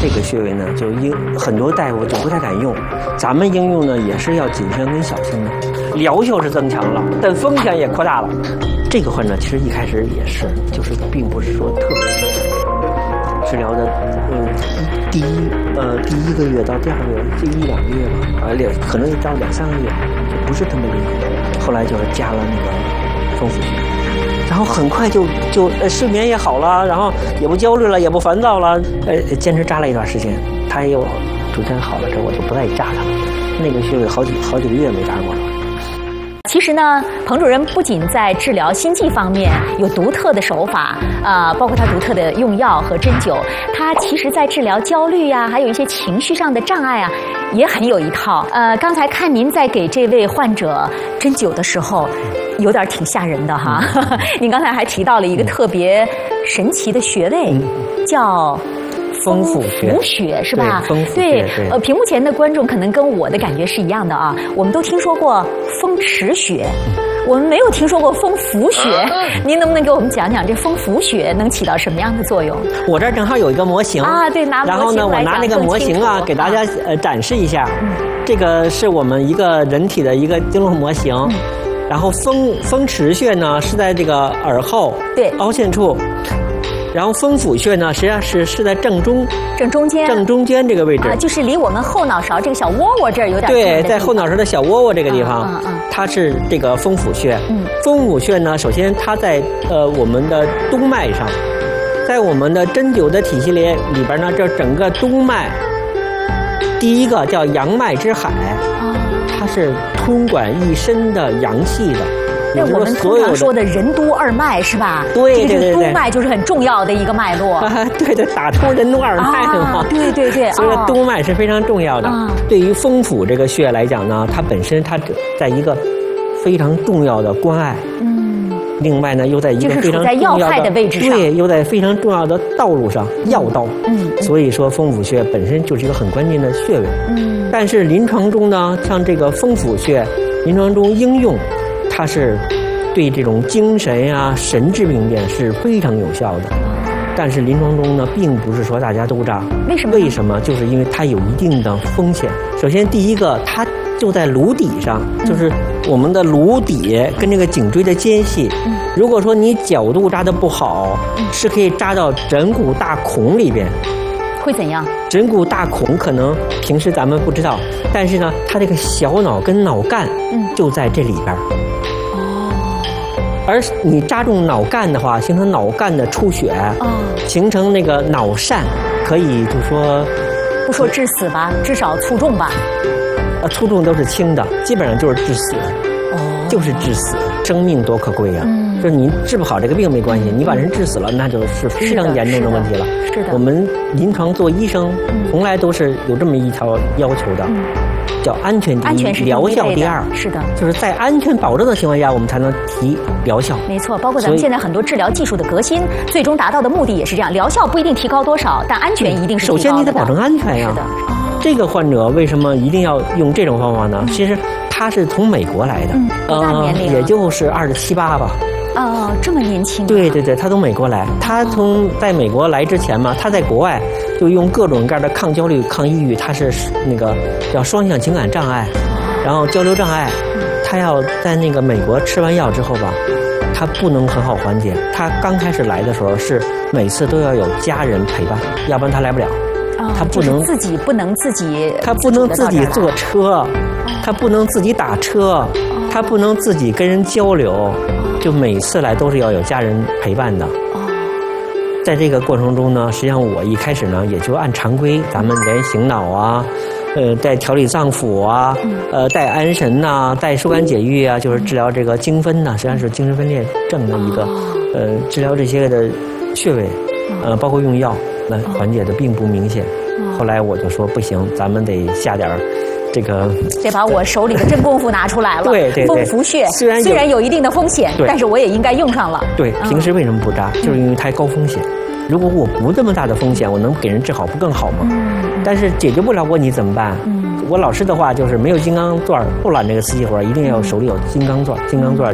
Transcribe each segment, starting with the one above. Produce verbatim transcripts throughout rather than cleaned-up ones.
这个穴位呢，就应很多大夫就不太敢用，咱们应用呢也是要谨慎跟小心的。疗效是增强了，但风险也扩大了。这个患者其实一开始也是，就是并不是说特别治疗的，嗯，第一呃第一个月到第二个月，这一两个月吧，啊两可能到两三个月，就不是特别厉害。后来就是加了那个风府穴。然后很快就就呃睡眠也好了，然后也不焦虑了，也不烦躁了，呃坚持扎了一段时间，他又逐渐好了之后，我就不再扎他了。那个穴位好几好几个月没扎过了。 其实呢，彭主任不仅在治疗心悸方面有独特的手法，呃，包括他独特的用药和针灸，他其实在治疗焦虑呀、啊，还有一些情绪上的障碍啊，也很有一套。呃，刚才看您在给这位患者针灸的时候，有点挺吓人的哈。嗯、您刚才还提到了一个特别神奇的穴位，嗯、叫。 风府穴， 穴是吧？ 对，风府穴。 对，呃，屏幕前的观众可能跟我的感觉是一样的啊。我们都听说过风池穴，我们没有听说过风府穴。您能不能给我们讲讲这风府穴能起到什么样的作用？ 我这儿正好有一个模型啊，对，拿模型然后呢，我拿那个模型啊，给大家呃展示一下。嗯、这个是我们一个人体的一个经络模型。嗯、然后风风池穴呢是在这个耳后对凹陷处。然后风府穴呢，实际上是是在正中正中间正中间这个位置啊，就是离我们后脑勺这个小窝窝这儿有点对，在后脑勺的小窝窝这个地方， 嗯嗯嗯、 它是这个风府穴。 嗯， 风府穴呢，首先它在呃我们的督脉上，在我们的针灸的体系里里边呢，这整个督脉，第一个叫阳脉之海， 哦、 它是通管一身的阳气的。 那我们通常说的任督二脉是吧？ 对对对对， 督脉就是很重要的一个脉络。 啊、对对，打通任督二脉了嘛、 啊。对对对， 所以说督脉是非常重要的。啊、对于风府这个穴来讲呢，它本身它在一个非常重要的关爱。嗯。另外呢，又在一个非常重要的， 就是处在要害的位置上。 对，又在非常重要的道路上，要道。嗯。嗯所以说，风府穴本身就是一个很关键的穴位。嗯。但是临床中呢，像这个风府穴，临床中应用。它是对这种精神啊、神志病变是非常有效的，但是临床中呢，并不是说大家都扎。 为什么？ 为什么？就是因为它有一定的风险。首先，第一个，它就在颅底上，就是我们的颅底跟这个颈椎的间隙。嗯、如果说你角度扎得不好，嗯、是可以扎到枕骨大孔里边。 会怎样？ 枕骨大孔可能平时咱们不知道，但是呢，它这个小脑跟脑干就在这里边。嗯、哦。而你扎中脑干的话，形成脑干的出血，哦、形成那个脑疝，可以就说不说致死吧，至少卒中吧。 呃，卒中都是轻的，基本上就是致死。哦。就是致死，生命多可贵呀、啊！嗯，就是你治不好这个病没关系，你把人治死了，那就是非常严重的问题了。 是的， 我们临床做医生，从来都是有这么一条要求的，嗯、叫安全第一，疗效第二。 是的， 就是在安全保证的情况下，我们才能提疗效。 没错，包括咱们现在很多治疗技术的革新，最终达到的目的也是这样，疗效不一定提高多少，但安全一定是提高的。 首先你得保证安全呀。 是的。 这个患者为什么一定要用这种方法呢？嗯、其实他是从美国来的， 嗯、多大年龄、 呃？也就是二十七八吧。 哦，这么年轻、啊？ 对对对，他从美国来。他从在美国来之前嘛，他在国外就用各种各样的抗焦虑、抗抑郁，他是那个叫双向情感障碍，然后交流障碍。他要在那个美国吃完药之后吧，他不能很好缓解。他刚开始来的时候是每次都要有家人陪伴，要不然他来不了。他不能、 就是、自己不能自己， 他不能自己坐车，他不能自己打车，他不能自己跟人交流，就每次来都是要有家人陪伴的。在这个过程中呢，实际上我一开始呢也就按常规，咱们连醒脑啊，呃，带调理脏腑啊，呃，带安神呐、啊，带疏肝解郁啊，就是治疗这个精分呐、啊，实际上是精神分裂症的一个，呃，治疗这些的穴位，呃，包括用药。那缓解的并不明显，后来我就说不行，咱们得下点这个， 得把我手里的真功夫拿出来了。 对对对， 风府穴虽然虽然有一定的风险，但是我也应该用上了。 对，平时为什么不扎？就是因为它高风险。如果我不这么大的风险，我能给人治好，不更好吗？嗯。但是解决不了问题怎么办？嗯。我老师的话就是没有金刚钻，不揽这个瓷器活，一定要手里有金刚钻，金刚钻。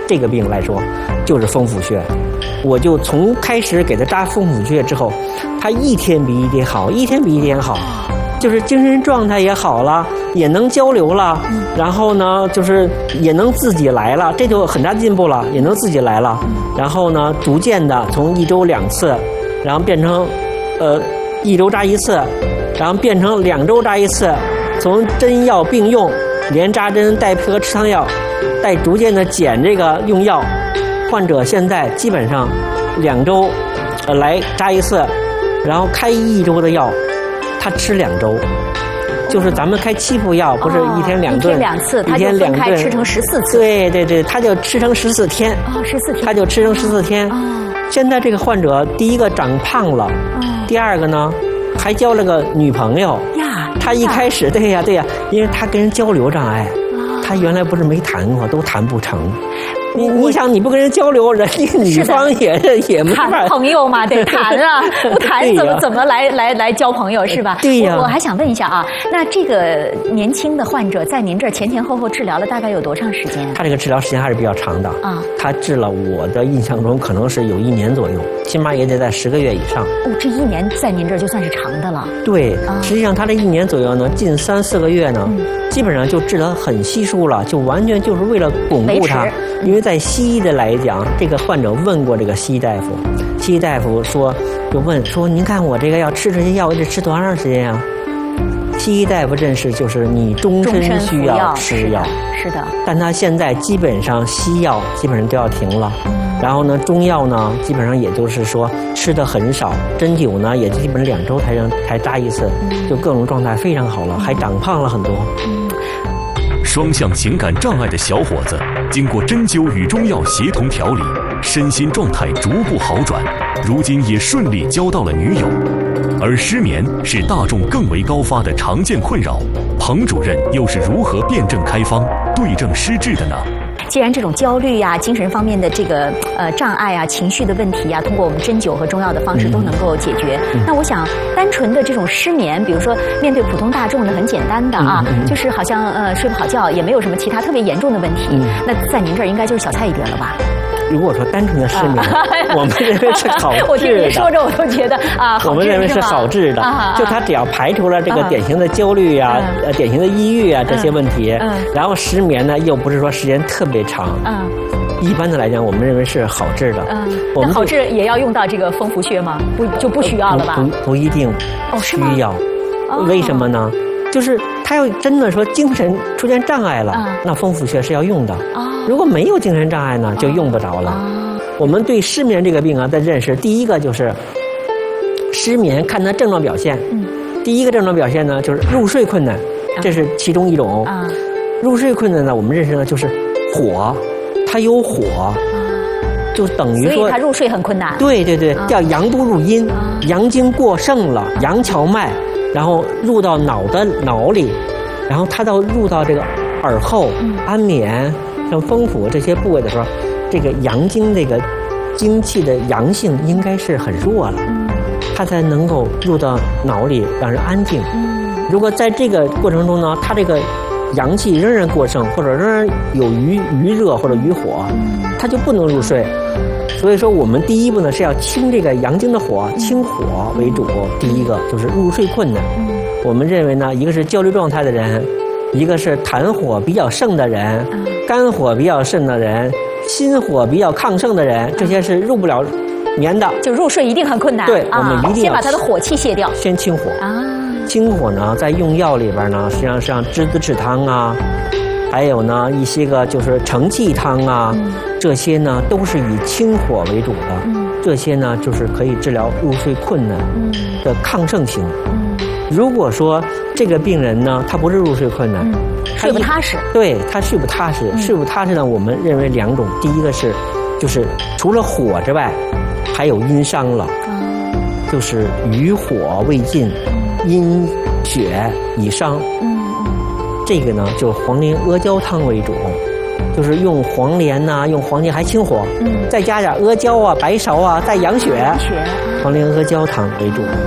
这个病来说，就是风府穴。我就从开始给他扎风府穴之后，他一天比一天好，一天比一天好，就是精神状态也好了，也能交流了，然后呢，就是也能自己来了，这就很大进步了，也能自己来了。然后呢，逐渐的从一周两次，然后变成，呃，一周扎一次，然后变成两周扎一次，从针药并用，连扎针带配合吃汤药，带逐渐的减这个用药。患者现在基本上两周，呃，来扎一次，然后开一周的药，他吃两周。就是咱们开七副药，不是一天两顿， 一天两次，他就分开吃成十四次。 对对对，他就吃成十四天。 哦，十四天。 他就吃成十四天。哦。现在这个患者，第一个长胖了，哦。第二个呢，还交了个女朋友。呀。他一开始，对呀对呀，因为他跟人交流障碍，哦。他原来不是没谈过，都谈不成。你你想你不跟人交流，人家女方也是也没法朋友嘛，得谈啊，不谈怎么怎么来来来交朋友是吧？ 对呀。 我还想问一下啊，那这个年轻的患者在您这儿前前后后治疗了大概有多长时间？ 他这个治疗时间还是比较长的啊。他治了，我的印象中可能是有一年左右，起码也得在十个月以上。 哦，这一年在您这儿就算是长的了。 对，实际上他这一年左右呢，近三四个月呢，基本上就治得很稀疏了，就完全就是为了巩固他，因为在西医的来讲，这个患者问过这个西医大夫，西医大夫说，就问说，您看我这个要吃这些药，我得吃多长时间呀？西医大夫认识就是你终身需要吃药， 是的。 但他现在基本上西药基本上都要停了，然后呢，中药呢基本上也就是说吃的很少，针灸呢也基本上两周才让才扎一次，就各种状态非常好了，还长胖了很多。 双向情感障碍的小伙子，经过针灸与中药协同调理，身心状态逐步好转，如今也顺利交到了女友。而失眠是大众更为高发的常见困扰，彭主任又是如何辩证开方、对症施治的呢？ 既然这种焦虑呀、啊、精神方面的这个呃障碍啊、情绪的问题啊，通过我们针灸和中药的方式都能够解决。嗯、那我想，单纯的这种失眠，比如说面对普通大众的很简单的啊，嗯嗯、就是好像呃睡不好觉，也没有什么其他特别严重的问题。嗯、那在您这儿应该就是小菜一碟了吧？ 如果说单纯的失眠，啊、我们认为是好治的。 我听您说着，我都觉得啊，好治。 我们认为是好治的，啊、就他只要排除了这个典型的焦虑啊、啊呃、典型的抑郁啊这些问题，嗯嗯、然后失眠呢又不是说时间特别长，嗯、一般的来讲，我们认为是好治的。嗯， 我们好治也要用到这个风府穴吗？不，就不需要了吧？ 不，不，不一定需要。哦、为什么呢？就是他要真的说精神出现障碍了，嗯、那风府穴是要用的。哦、如果没有精神障碍呢，就用不着了。哦、我们对失眠这个病啊的认识，第一个就是失眠，看它症状表现。嗯，第一个症状表现呢，就是入睡困难，这是其中一种。啊、嗯，入睡困难呢，我们认识呢就是火，它有火，就等于说， 所以它入睡很困难。 对对对，叫阳都入阴，阳经过盛了，阳荞脉。然后入到脑的脑里，然后它到入到这个耳后、嗯、安眠、像风府这些部位的时候，这个阳经这个精气的阳性应该是很弱了，嗯、它才能够入到脑里让人安静。嗯、如果在这个过程中呢，它这个阳气仍然过盛，或者仍然有余余热或者余火，嗯、它就不能入睡。所以说，我们第一步呢是要清这个阳经的火，清火为主。第一个就是入睡困难。嗯、我们认为呢，一个是焦虑状态的人，一个是痰火比较盛的人，嗯、肝火比较盛的人，心火比较亢盛的人，这些是入不了眠的。就入睡一定很困难。 对，啊、我们一定要先把他的火气泄掉， 先清火。啊，清火呢，在用药里边呢，实际上像栀子豉汤啊。还有呢，一些个就是承气汤啊，嗯、这些呢都是以清火为主的。嗯、这些呢就是可以治疗入睡困难的抗盛型。嗯、如果说这个病人呢，他不是入睡困难，嗯、 睡不踏实， 对他睡不踏实，嗯、睡不踏实呢，我们认为两种，第一个是，就是除了火之外，还有阴伤了，嗯、就是余火未尽，阴血已伤。嗯这个呢，就黄连阿胶汤为主，就是用黄连呐、啊，用黄连还清火，嗯，再加点阿胶啊、白芍啊，再养血。血黄连阿胶汤为主。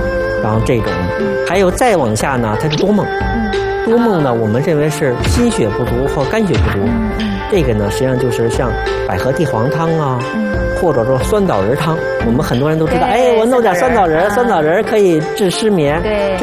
然后这种，还有再往下呢，它是多梦。多梦呢，我们认为是心血不足或肝血不足。这个呢，实际上就是像百合地黄汤啊，或者说酸枣仁汤。我们很多人都知道，哎，我弄点酸枣仁，酸枣仁可以治失眠。 对，